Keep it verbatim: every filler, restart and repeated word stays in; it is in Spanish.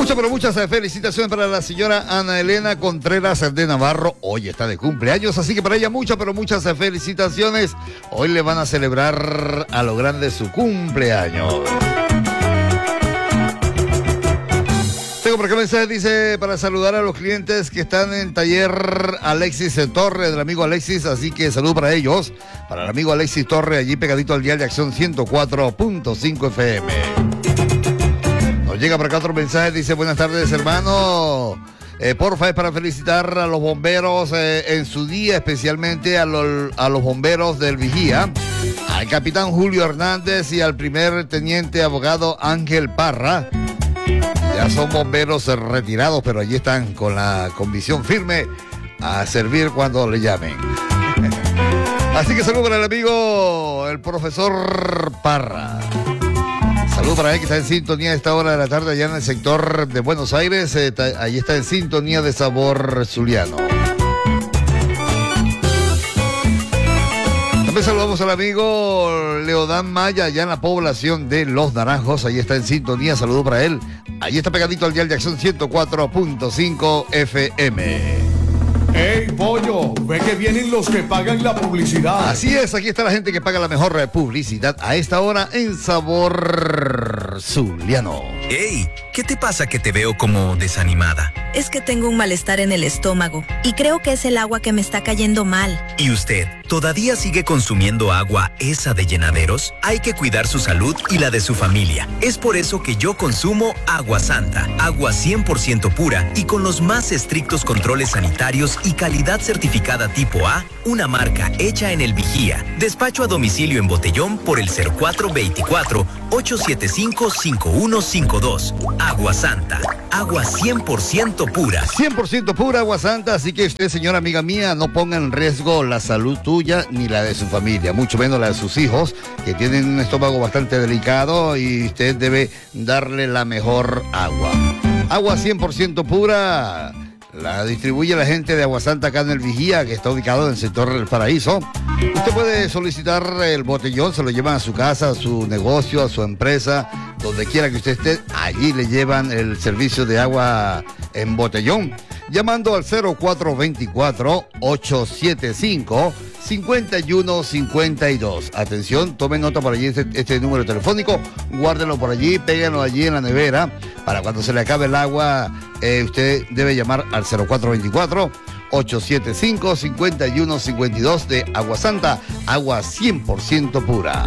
Muchas, pero muchas felicitaciones para la señora Ana Elena Contreras de Navarro. Hoy está de cumpleaños, así que para ella muchas, pero muchas felicitaciones. Hoy le van a celebrar a lo grande su cumpleaños. Tengo por acá mensaje, dice, para saludar a los clientes que están en taller Alexis Torre, del amigo Alexis, así que saludo para ellos, para el amigo Alexis Torre, allí pegadito al dial de Acción ciento cuatro punto cinco F M. Nos llega por acá otro mensaje, dice, buenas tardes, hermano. Eh, porfa, es para felicitar a los bomberos eh, en su día, especialmente a, lo, a los bomberos del Vigía, al capitán Julio Hernández y al primer teniente abogado Ángel Parra. Ya son bomberos retirados, pero allí están con la convicción firme a servir cuando le llamen. Así que saludo para el amigo, el profesor Parra. Saludos para él que está en sintonía a esta hora de la tarde allá en el sector de Buenos Aires. Eh, ta, allí está en sintonía de Sabor Zuliano. También saludamos al amigo Leodán Maya allá en la población de Los Naranjos. Allí está en sintonía. Saludos para él. Allí está pegadito al dial de Acción ciento cuatro punto cinco F M. ¡Ey, pollo! Ve que vienen los que pagan la publicidad. Así es, aquí está la gente que paga la mejor publicidad a esta hora en Sabor Zuliano. ¡Ey! ¿Qué te pasa que te veo como desanimada? Es que tengo un malestar en el estómago y creo que es el agua que me está cayendo mal. ¿Y usted todavía sigue consumiendo agua esa de llenaderos? Hay que cuidar su salud y la de su familia. Es por eso que yo consumo Agua Santa, agua cien por ciento pura y con los más estrictos controles sanitarios y calidad certificada tipo A, una marca hecha en el Vigía. Despacho a domicilio en botellón por el cero cuatro veinticuatro, ochocientos setenta y cinco, cincuenta y uno cincuenta y dos. Agua Santa, agua cien por ciento pura. cien por ciento pura agua santa, así que usted, señora amiga mía, no ponga en riesgo la salud tuya ni la de su familia, mucho menos la de sus hijos, que tienen un estómago bastante delicado y usted debe darle la mejor agua. Agua cien por ciento pura. La distribuye la gente de Agua Santa acá en el Vigía, que está ubicado en el sector del Paraíso. Usted puede solicitar el botellón, se lo llevan a su casa, a su negocio, a su empresa, donde quiera que usted esté. Allí le llevan el servicio de agua en botellón, llamando al cero cuatro veinticuatro, ochocientos setenta y cinco, cincuenta y uno cincuenta y dos. Atención, tomen nota por allí este, este número telefónico, guárdenlo por allí, péguenlo allí en la nevera, para cuando se le acabe el agua, eh, usted debe llamar al cero cuatro veinticuatro, ochocientos setenta y cinco, cincuenta y uno cincuenta y dos de Agua Santa, agua cien por ciento pura.